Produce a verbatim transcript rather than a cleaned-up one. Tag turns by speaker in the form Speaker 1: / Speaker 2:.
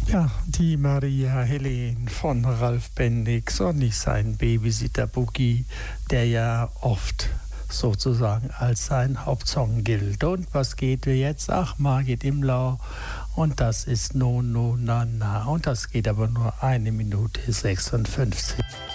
Speaker 1: Ja, die Maria Helene von Ralf Bendix und nicht sein Babysitter Boogie, der ja oft sozusagen als sein Hauptsong gilt. Und was geht wir jetzt? Ach, Margit im Lau. Und das ist No, No, Na, Na. Und das geht aber nur eine Minute sechsundfünfzig.